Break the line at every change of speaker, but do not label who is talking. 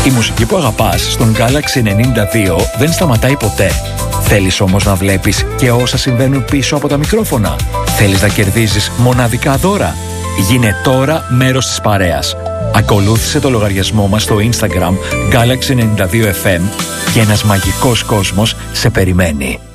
Η μουσική που αγαπάς στον Galaxy 92 δεν σταματάει ποτέ. Θέλεις όμως να βλέπεις και όσα συμβαίνουν πίσω από τα μικρόφωνα? Θέλεις να κερδίζεις μοναδικά δώρα? Γίνε τώρα μέρος της παρέας. Ακολούθησε το λογαριασμό μας στο Instagram Galaxy 92FM και ένας μαγικός κόσμος σε περιμένει.